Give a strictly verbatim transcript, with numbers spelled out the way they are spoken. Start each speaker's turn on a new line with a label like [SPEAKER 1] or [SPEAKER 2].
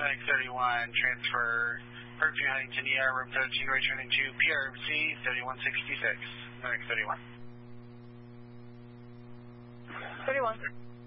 [SPEAKER 1] Medic thirty-one, transfer Parkview Huntington E R, room thirteen, returning to P R C thirty-one sixty-six. Medic thirty-one.
[SPEAKER 2] thirty-one.